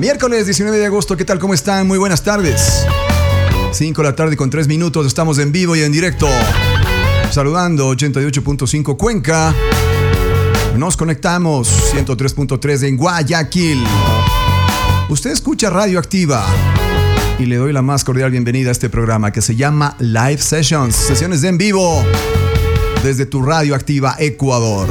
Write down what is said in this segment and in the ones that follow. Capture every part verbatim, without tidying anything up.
Miércoles diecinueve de agosto, ¿qué tal? ¿Cómo están? Muy buenas tardes. cinco de la tarde con tres minutos, estamos en vivo y en directo. Saludando ochenta y ocho punto cinco Cuenca. Nos conectamos ciento tres punto tres en Guayaquil. Usted escucha Radio Activa y le doy la más cordial bienvenida a este programa que se llama Live Sessions, sesiones de en vivo desde tu Radio Activa Ecuador.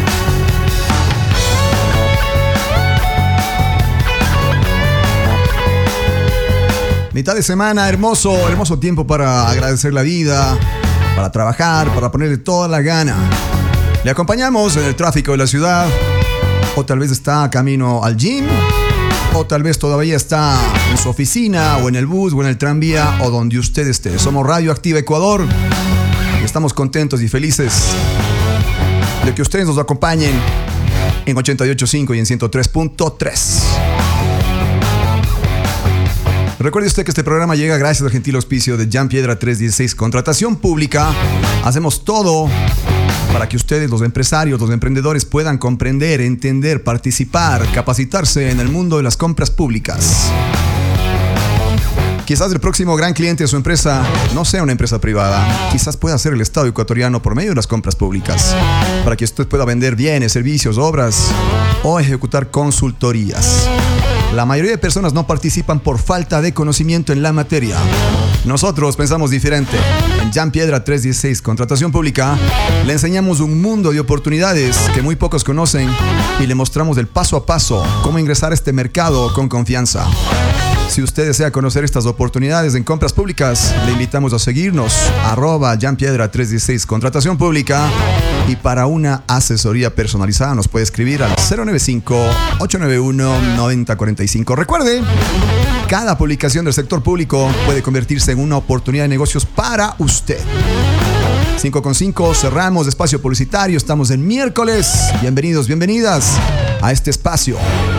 Mitad de semana, hermoso, hermoso tiempo para agradecer la vida, para trabajar, para ponerle toda la gana. Le acompañamos en el tráfico de la ciudad, o tal vez está camino al gym, o tal vez todavía está en su oficina, o en el bus, o en el tranvía, o donde usted esté. Somos Radio Activa Ecuador y estamos contentos y felices de que ustedes nos acompañen en ochenta y ocho punto cinco y en ciento tres punto tres. Recuerde usted que este programa llega gracias al gentil auspicio de Jan Piedra trescientos dieciséis Contratación Pública. Hacemos todo para que ustedes, los empresarios, los emprendedores, puedan comprender, entender, participar, capacitarse en el mundo de las compras públicas. Quizás el próximo gran cliente de su empresa no sea una empresa privada. Quizás pueda ser el Estado ecuatoriano por medio de las compras públicas, para que usted pueda vender bienes, servicios, obras o ejecutar consultorías. La mayoría de personas no participan por falta de conocimiento en la materia. Nosotros pensamos diferente. En Jan Piedra trescientos dieciséis Contratación Pública le enseñamos un mundo de oportunidades que muy pocos conocen y le mostramos el paso a paso cómo ingresar a este mercado con confianza. Si usted desea conocer estas oportunidades en compras públicas, le invitamos a seguirnos, arroba Jan Piedra trescientos dieciséis Contratación Pública, y para una asesoría personalizada nos puede escribir al cero nueve cinco, ocho nueve uno, nueve cero cuatro cinco. Recuerde, cada publicación del sector público puede convertirse en una oportunidad de negocios para usted. cinco con cinco, cerramos espacio publicitario, estamos en miércoles. Bienvenidos, bienvenidas a este espacio.